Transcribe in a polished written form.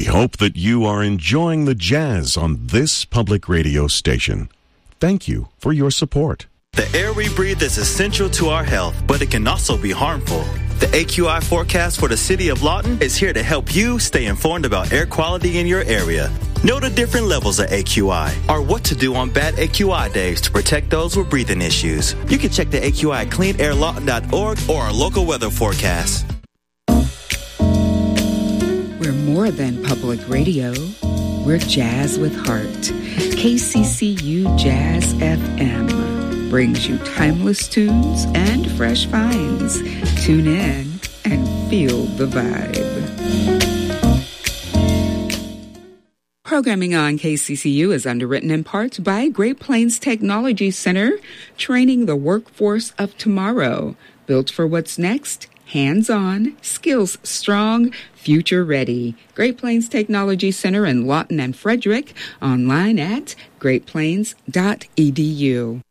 hope that you are enjoying the jazz on this public radio station. Thank you for your support. The air we breathe is essential to our health, but it can also be harmful. The AQI forecast for the city of Lawton is here to help you stay informed about air quality in your area. Know the different levels of AQI, or what to do on bad AQI days to protect those with breathing issues. You can check the AQI at cleanairlawton.org or our local weather forecast. We're more than public radio. We're jazz with heart. KCCU Jazz FM brings you timeless tunes and fresh finds. Tune in and feel the vibe. Programming on KCCU is underwritten in part by Great Plains Technology Center, training the workforce of tomorrow. Built for what's next, hands-on, skills strong, future ready. Great Plains Technology Center in Lawton and Frederick, online at greatplains.edu.